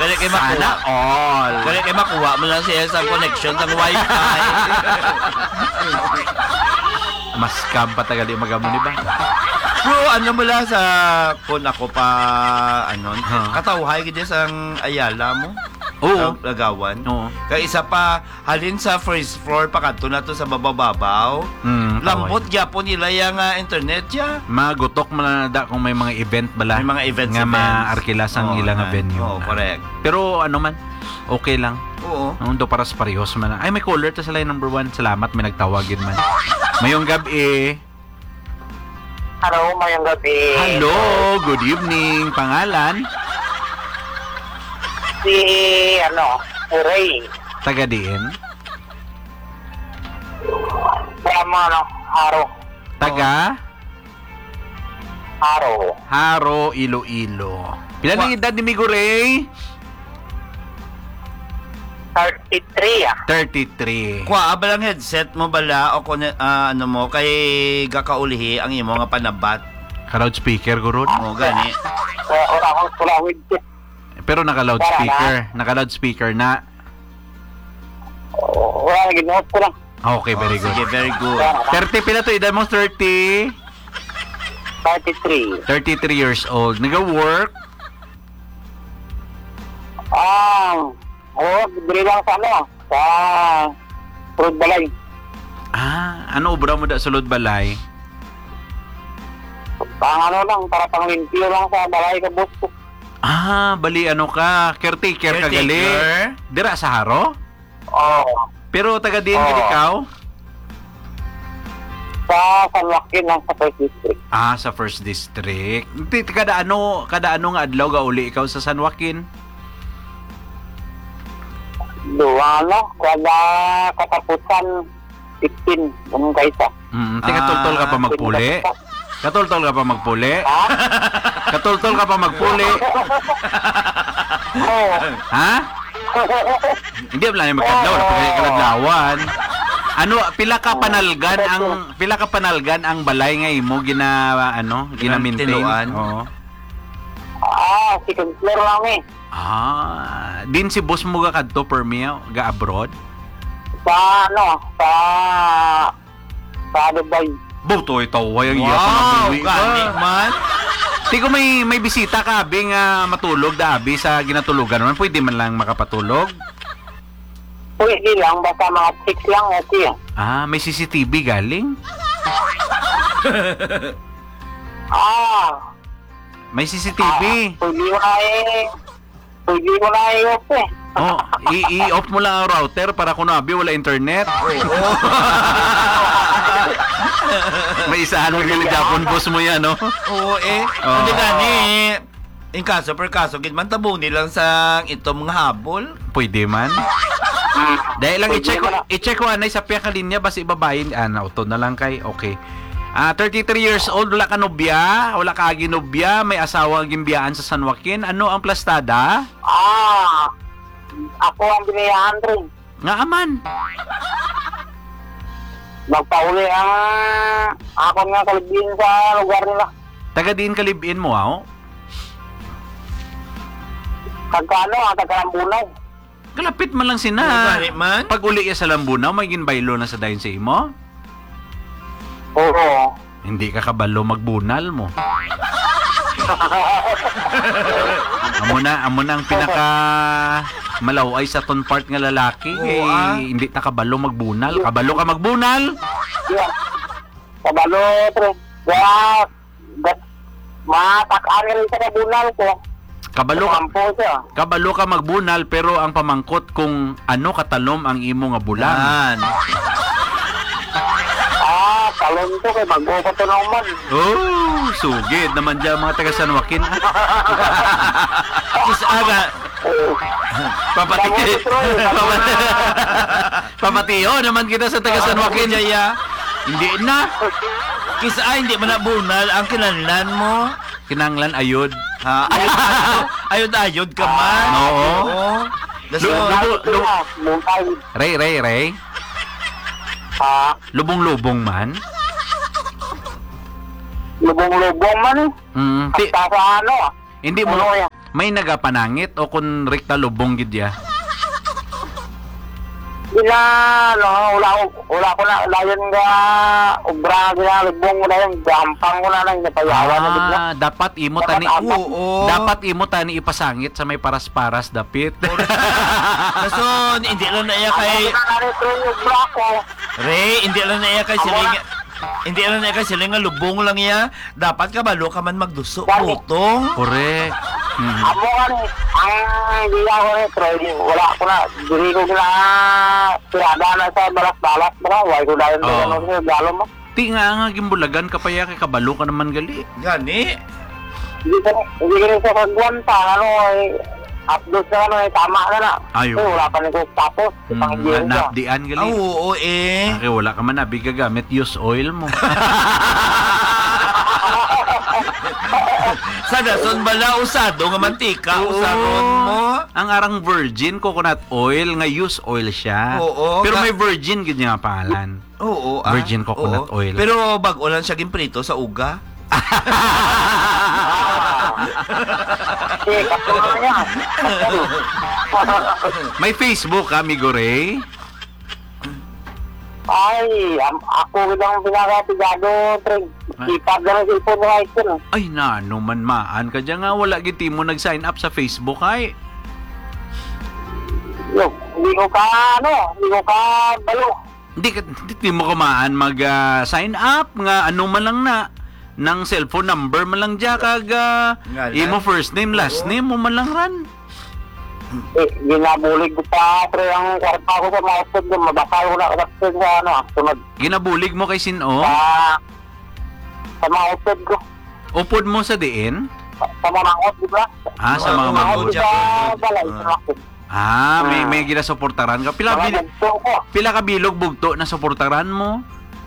Kaya kayo Sana makuha. all. Kaya kayo makuha mo lang siya sa connection sa wifi. Mas patagal yung magamo ni ba? Bro, ano mo lang sa kung ako pa, ano, katawhay ka sa Ayala mo? Oo. Sa Lagawan? Oo. Kaya isa pa, halin sa first floor, pakato na to sa babababaw. Lambot gyapon nila yung internet ya. Magutok mo na da kung may mga event bala. May mga events. Nga maarkilas ang ilang venue. Oo, correct. Pero ano man, okay lang. Oo. Do para sa parehos man. Ay, may caller ta sa line number 1. Salamat, may nagtawagin man. Mayong gabi. Hello, mayong gabi. Hello, good evening. Pangalan? Si, Ray. Taga diin? From, Haro. Taga? Haro. Haro, Iloilo. Pila ng edad ni Migo Ray? 33, 33. Kwa, abalang headset mo bala o kung ano mo, kay gakaulihi ang imo nga panabat. Ka-loudspeaker, gurod? O, gani. Wala with it. Pero naka-loudspeaker. Naka-loudspeaker na. Wala, ginuot ko lang. Okay, very good. Sige, very good. 30 pila to, edad mo 30? 33. 33 years old. Nag-work? Bili lang sa sa Fruit Balay. Ano obra mo da sa Lod Balay? Para pang limpyo lang sa balay ka boss ko. Bali ano ka? Caretaker ka gali? Dira sa Haro? Pero taga din ka ikaw? Sa San Joaquin lang sa First District. Sa First District. Kada ano nga adlaw ga uli ikaw sa San Joaquin? Kada katapusan 15 yung kaisa. Katultol ka pa magpuli? Katultol ka pa magpuli? Katultol ka pa magpuli? Ha? Hindi ba lang magkadlaw na pagkakadlawan? Ano, pila ka panalgan ang balay nga imo gina-maintain? Oo. Second floor lang eh. Din si boss mo ga kadto permiya ga abroad? Sa Dubai. Buto ito, wayang iya Wow, gani man. Di ko may bisita ka, abi nga matulog da abi sa ginatulugan naman. Pwede man lang makapatulog? Pwede lang, basta mga 6 lang okay. May CCTV galing? May CCTV. Pwede mo na i-off eh. I-off mo lang ang router para kung abi wala internet. May isahan mo gali Japon boss mo yan, no? Oo, hindi gani. In kaso, per kaso, man tabunin lang sa itong mga habol. Pwede man. Dahil lang i-check ko anay sa piya ka linya basta ibabayin. Auto na lang kay. Okay. 33 years old, wala ka nobya, wala ka agi nobya, may asawa gimbiyaan sa San Joaquin. Ano ang plastada? Ako ang binayahan rin. Nga aman. Magpauli ako nga kalibin sa lugar nila. Taga din kalibin mo, Taga Lambunaw. Kalapit man lang sina. Gani man. Pag uli sa Lambunaw, may ginbaylo na sa dayon sa imo? Oo. Hindi ka kabalo magbunal mo. Amo na ang pinaka malaway sa ton part nga lalaki. Hindi na kabalo magbunal. Kabalo ka magbunal? Yeah. Kabalo, pre. Matak-ari rin sa kabunal ko. Kabalo ka magbunal pero ang pamangkot kung ano katalom ang imo nga bulan. Talon to kay magbuka to naman. Sugid naman dyan mga taga San Joaquin. Kisaga. Papatiyo naman kita sa taga San Joaquin. Jaya. Hindi na. Hindi mo na bunal ang kinanlan mo. Kinanglan ayod. Ayod ka man. Oo. Ray. Lubong-lubong man. Lubong-lubong man eh. Hindi mo may nagapanangit o kun rekta lubong gid ya? Gina, no, wala ko na, layan nga, ubra, gina, lubong ko na yun, gampang ko na lang, napayawan na bigla. Dapat imo tani Oo. dapat imo tani ipasangit sa may paras-paras dapit. Kaso, hindi lang na iya kay... Narito yung ubra ko. Ray, hindi lang na iya kay siling... Hindi lang na iya kay siling nga lubong lang iya. Dapat ka balo ka man magduso. Butong. Correct. Amo ka ni, ang hindi ako ni Troy, wala ko na, diri ko na, tirada na sa balas-balas, wala ko dahil na gano'n sa galo mo. Ti nga gimbulagan ka pa ya kay kabalo ka naman gali. Gani. Hindi ka rin sa kagwan pa, upload na tama na na. Ayaw. Wala pa nito tapos, pang-engineering ka. Napdian gali. Oo, eh. Okay, wala ka man abi gagamit use oil mo. Sa dason bala usado nga mantika, usaron mo. Ang arang virgin coconut oil nga use oil siya. Oo. Pero may virgin gid nga pangalan. Oo, Virgin coconut oo. oil. Pero bago lang siya ginprito sa uga. Kapag yan. May Facebook ka, Amigo Ray? Ay, ako itong pinaka-pigado, Treg. Ipag na ng cellphone mo kahit yun. Ay na, man maan ka dyan nga. Wala giti mo nag-sign up sa Facebook ay. Look, hindi ko ka balo. Hindi mo kumaan mag-sign up nga ano man lang na ng cellphone number man lang dyan kag imo first name, last name mo man lang ran. Ginabulig ko pa, pre, ang kwarta ko sa mousepad ko, mabasa ko na kasi sa sunod. Ginabulig mo kay sino? Sa mousepad ko. Upod mo sa diin? Sa manangot, di ba? Sa mga mangot. Sa balay, sa lakot. may ginasuportaran ka. Pila ka bilog bugto na suportaran mo?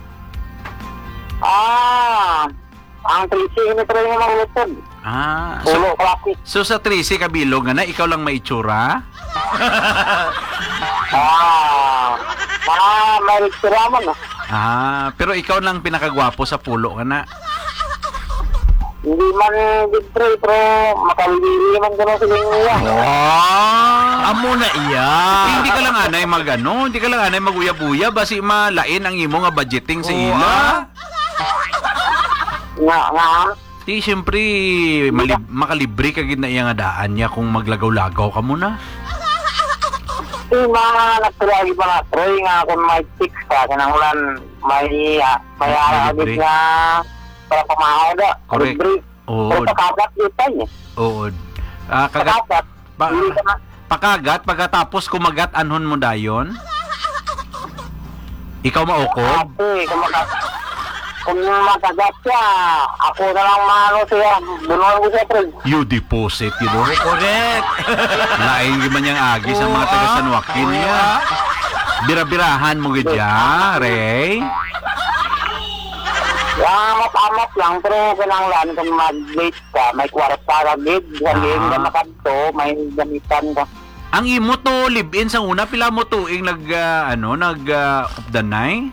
Ang 3C ini pero yung mga ulutod. Ulo, klase. So sa 3C kabilog nga na, ikaw lang may itsura? May rektiraman. Pero ikaw lang pinakagwapo sa pulo nga na. Hindi man gitray, pero makalili man gano'n sila niya. Amo na iya. Hindi ka lang anay hindi ka lang anay maguya-buya, basi malain ang imo nga budgeting sa ila. Nga. Di, siyempre, makalibre ka gid na iya nga daan niya kung maglagaw-lagaw ka muna. Nagtulagi pa na, Troy, nga kung may fix ka, kanangulan, may aragit nga para pamahaw da. Correct. Oo. Pero pakagat yun tayo. Oo. Pakagat. Hindi ka na. Pakagat, pagkatapos kumagat, anhon mo dayon? Ikaw maukod? Kung makagat siya, ako na lang maano siya. Bunuhan ko siya, Troy. You deposit, you know? Correct. Lain man niyang agi sa mga taga San Joaquin niya. Bira-birahan mo gid ya, Ray? Mapamat lang, pero kinanglan kung mag-late ka, may kwarta ka gid, sabihin ka makadto, may gamitan ka. Ang imo to live-in sa una, pila mo tuing nag-updanay?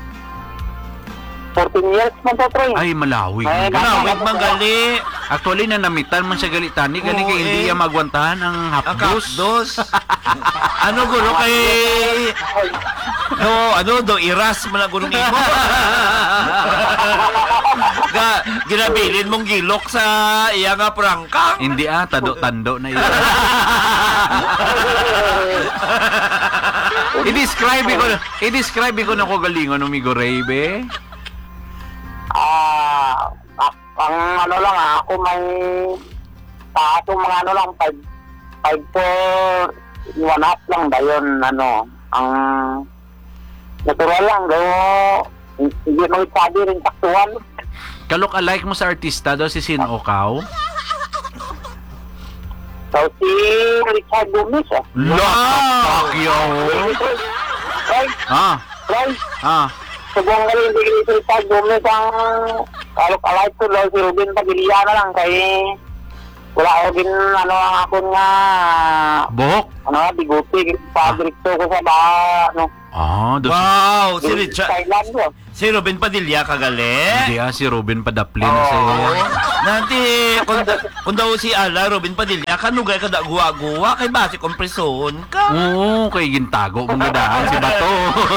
14 years man to, Troy. Ay, malawig. Malawig manggali. Actually, nanamitan man siya galitani. Galing kay hindi niya magwantahan ang Ang hapdos. kapdos. Ano guro kay... do iras mo na gurong imo. Ginabilin mong gilok sa iya nga prangkang. Hindi tando na ito. I-describe ko na ko galingon ng Migo Ray, be. Ang ano lang ako may taas yung mga ano lang 5'4", 1.5 lang ba yun, ang natural lang, hindi mo isabi rin taktuan. Kalok-alike mo sa artista daw si Sin Okaw? So, si Richard Gomez, Lock! Yo! Right? Subong nga rin, hindi si Richard Gomez ang kalok-alike ko daw si Ruben Pagiliya na lang kay wala ko din ang akong nga Buhok? biguti sa direkto ko sa Doon Wow, si Richard. Thailand yun. Si Robin Padilla kagali. Hindi si Ruben Padaplin na siya. Nanti, kung daw si Ala, Robin Padilla, kanugay ka da guwa-guwa, kay basi kompresohon ka. Oo, kay gintago mong nadaan si Bato.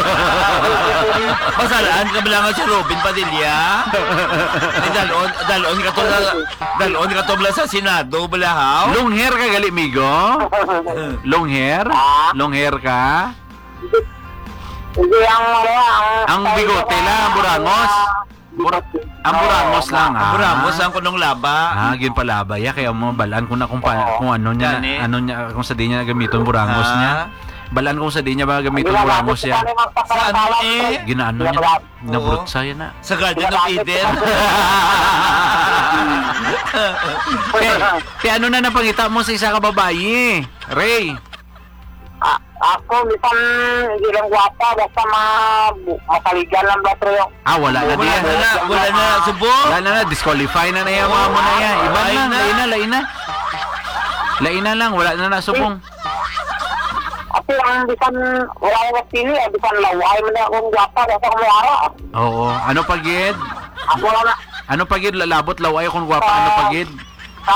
Masalaan ka ba nga si Robin Padilla? Ay, dalon ka to bala sa Senado, balahaw? Long hair ka gali, migo? Long hair? Long hair ka? Hindi Ang bigote lang, ang burangos. Ang burangos lang, ha? Buramos ang kunong laba. Gin pala ba? Kaya mo balaan ko na kung ano niya, Gani. kung sa di niya gamiton burangos niya. Balaan ko kung sa di niya ba gamiton burangos niya. Saan eh? Ginaano niya, nabrut sa'yo na. Sa Garden of Eden. Kaya ano na napangita mo sa isa ka babae? Ray. Ako, bisan hindi lang gwapa, basta makaligan lang ba yung... Wala na diyan. Wala na, subo. Wala na, disqualify na yung mga mo na yan. Iba Lain lang, na. lain na lang, wala na nasubong. Kasi ang bisan, wala yung nagpili, bisan laway mo na akong gwapa, basta kumara. Oo. Ano pagid? Ako lang na, Ano pagid? Lalabot laway kung gwapa. Ano pagid? sa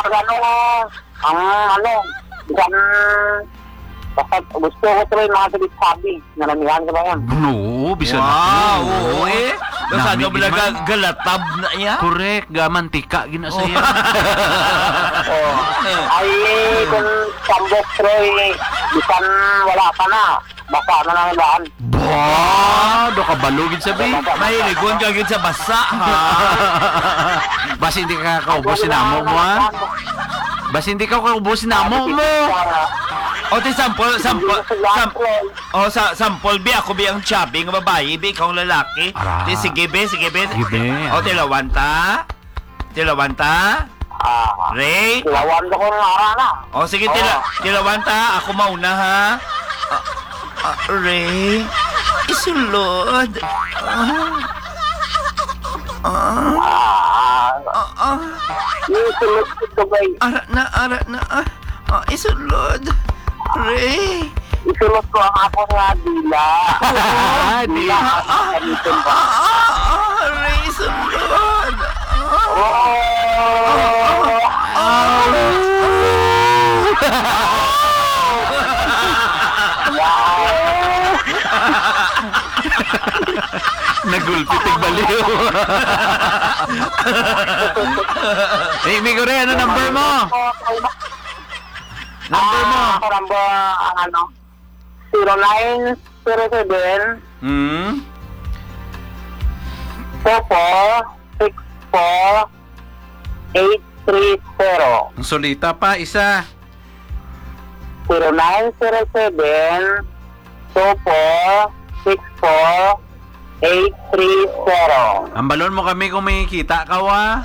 bisan, basta gusto ko tuloy mga sabi, naramihan ka ba yan? No, bisa Wow, na. oo eh. Kasi ano bala man. galatab na iya? Correct, gamantika ginasaya. Ay, kung sambok Troy, bisan wala ka na, baka na lang ang daan. Do ka balugid sabi. Mahiligon ka agad sa basa, ha? Basta hindi ka kaubusin amo mo, ha? Basta hindi ka kaubusin amo mo. O, ti sample, bi ako bi ang chubby nga babae, bi ikaw ang lalaki. Ara. Ti sige be. Sige be. O, tilawanta. Ray. Silawan ko ng ara na. O, sige, tilawanta. Ako mauna, ha? Ray. Isulod. Yung sulot ko ba Ara na. Isulod. Ray. isulot ko ang ako nga dila. Dila. Ray, isulod. Nagulpitig baliw. Migo rin, ano number mo? Number mo? Number, 0907 Hmm? 4464 830. Ang solita pa, isa. 0907 4464 830. Ang balon mo kami kung may kita ka, wa?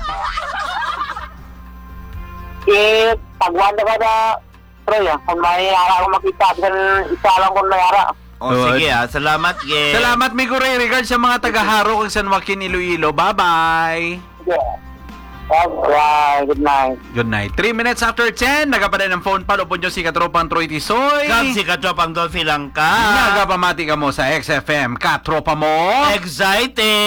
Pagwanda ka na, Troy, kung may ara akong makita, isa lang kung may ara. O, sige, salamat, Ge. Salamat, Migo Ray. Regards sa mga taga-Haro kag San Joaquin, Iloilo. Bye-bye. Alright, good night. Good night. 3 minutes after 10, nagapaday ng phone pal. Upon nyo si Katropang Troy Tisoy. Kag si Katropang Dolphy lang ka. Nagapamati ka mo sa XFM. Katropa mo. Excited!